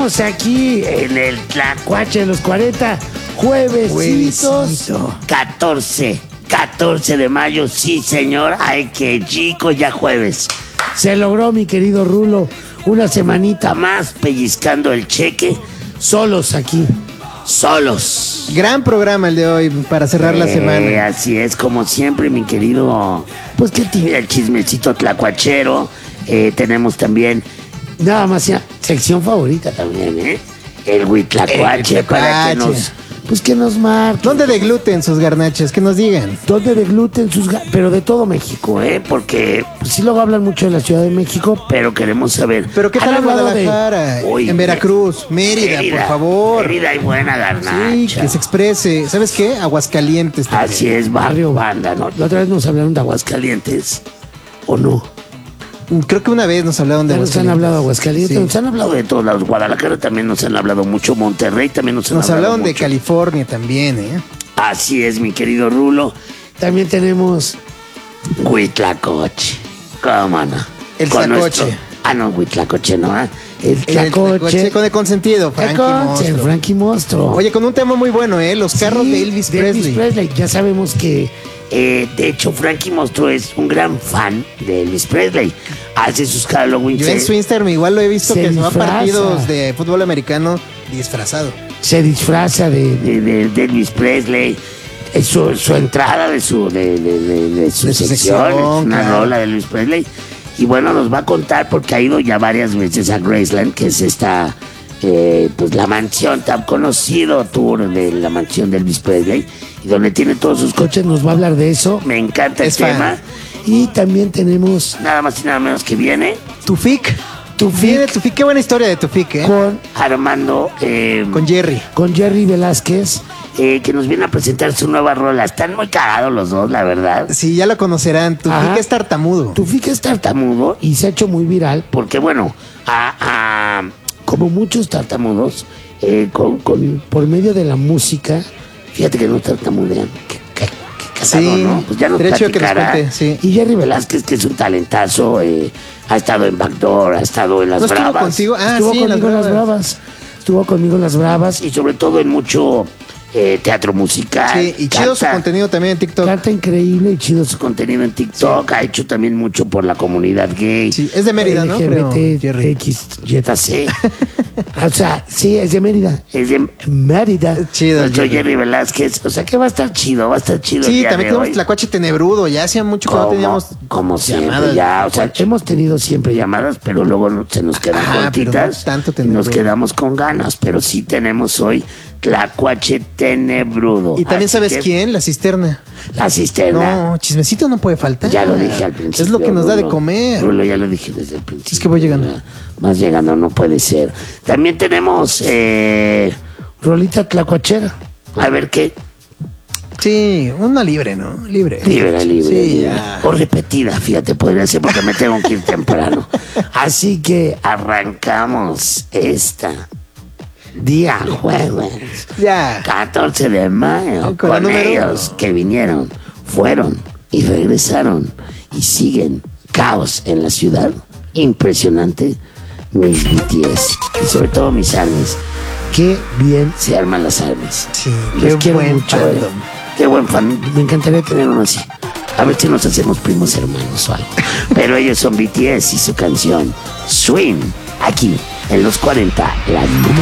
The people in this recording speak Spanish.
Estamos aquí en el Tlacuache de los 40, juevesitos, 14 de mayo, sí señor, ay qué chico, ya jueves. Se logró, mi querido Rulo, una semanita más pellizcando el cheque, solos aquí, solos. Gran programa el de hoy para cerrar la semana. Así es, como siempre, mi querido, pues que tiene el chismecito tlacuachero, tenemos también, nada más ya, sección favorita también, el Huitlacuache, para que nos... Pues que nos marquen. ¿Dónde degluten sus garnachas? Que nos digan. ¿Dónde degluten sus pero de todo México, porque pues, sí luego hablan mucho de la Ciudad de México, pero queremos saber. ¿Pero qué tal en Guadalajara? En Veracruz, Mérida, por favor. Mérida hay buena garnacha. Sí, que se exprese. ¿Sabes qué? Aguascalientes también. Así es, barrio banda, ¿no? La otra vez nos hablaron de Aguascalientes, ¿o no? Creo que una vez nos hablaron de Aguascalientes. Nos han hablado de Aguascalientes, sí. Nos han hablado de todos lados. Guadalajara también nos han hablado mucho. Monterrey también nos hablaron mucho. De California también, Así es, mi querido Rulo. También tenemos Huitlacoche. ¿Cómo no? El Tlacoche. No, Huitlacoche no, El Tlacoche. Con el consentido, Frankie Monstruo. Oye, con un tema muy bueno, los carros de Elvis Presley. Ya sabemos que de hecho, Frankie Monstruo es un gran fan de Elvis Presley. Hace sus Halloween. Yo en su Instagram igual lo he visto que se va a partidos de fútbol americano disfrazado. Se disfraza de Elvis Presley. Su entrada de su sección es una rola de Elvis Presley. Y bueno, nos va a contar porque ha ido ya varias veces a Graceland, que es esta... pues la mansión, tan conocido tour de la mansión de Elvis Presley, y donde tiene todos sus coches. Nos va a hablar de eso, me encanta el tema. Y también tenemos nada más y nada menos que viene Tufik, qué buena historia de Tufik, con Armando, con Jerry Velázquez, que nos viene a presentar su nueva rola. Están muy cagados los dos, la verdad. Sí, ya lo conocerán. Tufik es tartamudo. Tufik es tartamudo y se ha hecho muy viral porque, bueno, como muchos tartamudos, por medio de la música, fíjate que no tartamudean. Qué casado, sí, ¿no? Pues ya nos platicará. Sí. Y Jerry Velázquez, que es un talentazo, ha estado en Backdoor, ha estado en Las Bravas. ¿Estuvo contigo? Estuvo conmigo en Las Bravas. Estuvo conmigo en Las Bravas y sobre todo en mucho teatro musical. Sí, y chido su contenido también en TikTok. Canta increíble y chido su contenido en TikTok. Sí. Ha hecho también mucho por la comunidad gay. Sí, es de Mérida, ¿no? XYZ. O sea, sí, es de Mérida. Es de Mérida. Chido. Jerry Velázquez. O sea, que va a estar chido, Sí, también tenemos Tlacuache Tenebrudo. Ya hacía mucho que no teníamos como siempre, ya. O sea, hemos tenido siempre llamadas, pero luego se nos quedan cortitas. No y nos quedamos con ganas. Pero sí tenemos hoy Tlacuache Tenebrudo. Y también sabes quién, la cisterna. La cisterna. No, chismecito no puede faltar. Ya lo dije al principio. Es lo que nos da de comer. Rulo, ya lo dije desde el principio. Es que voy llegando. Más llegando no puede ser. También tenemos rolita tlacuachera. A ver qué. Sí, una libre, ¿no? Libre. Sí, o repetida, fíjate, podría ser porque me tengo que ir temprano. Así que arrancamos esta día jueves, 14 de mayo, con ellos que vinieron, fueron y regresaron y siguen caos en la ciudad. Impresionante, mis BTS y sobre todo mis ARMYs. Qué bien se arman las ARMYs. Sí, les quiero mucho. Qué buen fan. Me encantaría tener uno así. A ver si nos hacemos primos hermanos o algo. Pero ellos son BTS y su canción Swing, aquí en los 40, la